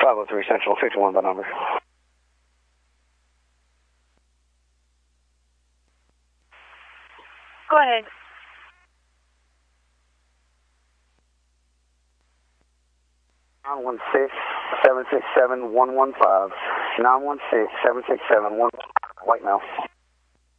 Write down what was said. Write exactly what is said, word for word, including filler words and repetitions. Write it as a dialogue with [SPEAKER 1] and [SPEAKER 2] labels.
[SPEAKER 1] five oh three Central, fifty-one by number.
[SPEAKER 2] Go ahead.
[SPEAKER 1] nine one six, seven six seven, one one five. nine one six, seven six seven, one one five. White male.